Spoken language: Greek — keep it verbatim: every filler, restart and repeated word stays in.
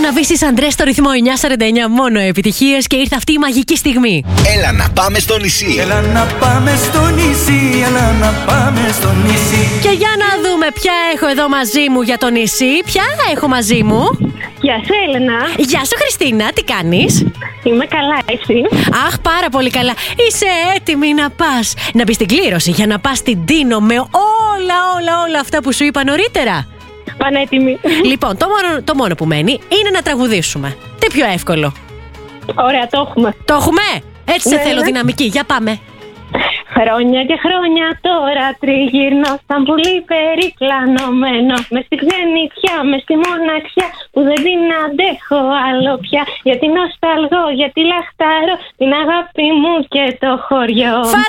Ναβίσης Αντρέ στο ρυθμό εννιά σαράντα εννιά, μόνο επιτυχίες, και ήρθε αυτή η μαγική στιγμή. Έλα να πάμε στο νησί. Έλα να πάμε στο νησί, έλα να πάμε στο νησί. Και για να δούμε ποια έχω εδώ μαζί μου για το νησί. Ποια έχω μαζί μου? Γεια σου, Έλενα. Γεια σου, Χριστίνα, τι κάνεις? Είμαι καλά, εσύ? Αχ, πάρα πολύ καλά. Είσαι έτοιμη να πας, να μπεις στην κλήρωση για να πας στην Τίνο με όλα όλα όλα αυτά που σου είπα νωρίτερα? Πανέτοιμη. Λοιπόν, το μόνο, το μόνο που μένει είναι να τραγουδήσουμε. Τι πιο εύκολο? Ωραία, το έχουμε. Το έχουμε? Έτσι σε Ναι, θέλω ναι. δυναμική. Για πάμε. Χρόνια και χρόνια τώρα τριγυρνώ σαν πουλί περιπλανωμένο. Μες στη ξενιτιά, μες στη μοναξιά που δεν την αντέχω άλλο πια. Γιατί νοσταλγώ, γιατί λαχταρώ την αγάπη μου και το χωριό.